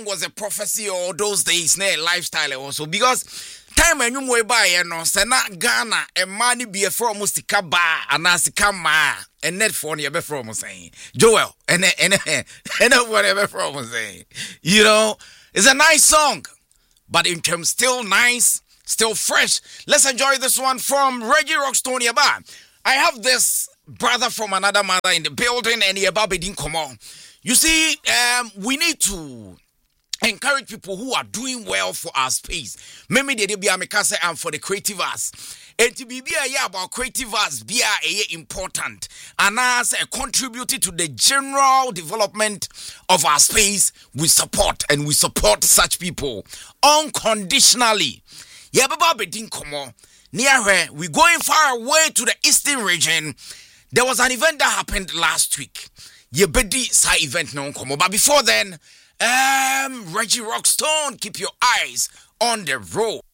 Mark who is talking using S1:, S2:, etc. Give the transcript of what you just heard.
S1: was a prophecy or those days, lifestyle also because time and you way by no sena Ghana and money be a from musika ba and asika ma and net for you be from saying Joel and whatever from saying. You know, it's a nice song, but in terms still nice, still fresh. Let's enjoy this one from Reggie Rockstone Yaba. I have this brother from another mother in the building and Yaba Bedin Komo. You see, we need to encourage people who are doing well for our space. Maybe they be amekase and for the creative arts. And to be about creative arts be important and as contributing to the general development of our space. We support such people unconditionally. Yeah, Baba Bedin Komo. Near where we going far away to the eastern region. There was an event that happened last week. Yebedi sa event no komo. But before then, Reggie Rockstone, keep your eyes on the road.